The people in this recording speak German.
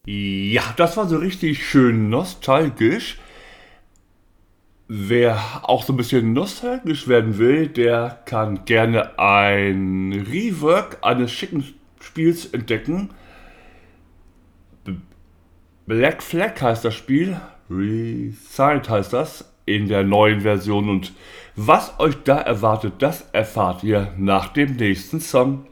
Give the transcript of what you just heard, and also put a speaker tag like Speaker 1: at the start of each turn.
Speaker 1: Ja, das war so richtig schön nostalgisch. Wer auch so ein bisschen nostalgisch werden will, der kann gerne ein Rework eines schicken Spiels entdecken. Black Flag heißt das Spiel, Resigned heißt das in der neuen Version, und was euch da erwartet, das erfahrt ihr nach dem nächsten Song.